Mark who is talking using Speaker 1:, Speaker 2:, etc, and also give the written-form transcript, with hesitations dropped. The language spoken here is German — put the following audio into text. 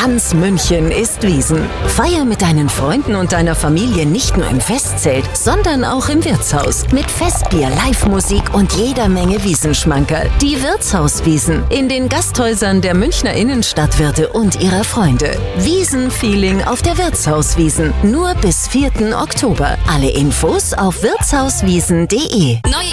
Speaker 1: Ganz München ist Wiesn. Feier mit deinen Freunden und deiner Familie nicht nur im Festzelt, sondern auch im Wirtshaus. Mit Festbier, Live-Musik und jeder Menge Wiesenschmankerl. Die Wirtshauswiesn in den Gasthäusern der Münchner Innenstadtwirte und ihrer Freunde. Wiesn-Feeling auf der Wirtshauswiesn. Nur bis 4. Oktober. Alle Infos auf wirtshauswiesn.de.
Speaker 2: Neue